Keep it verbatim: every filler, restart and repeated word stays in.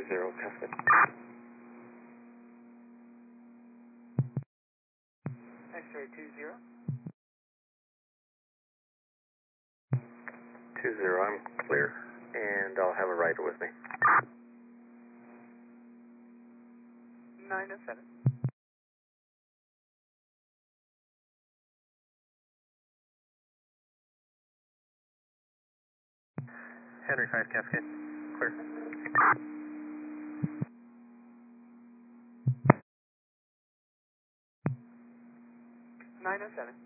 zero, Cascade. X-ray two zero. Two zero, I'm clear, and I'll have a rider with me. Nine oh seven. Henry five, Cascade, clear. Nine oh seven.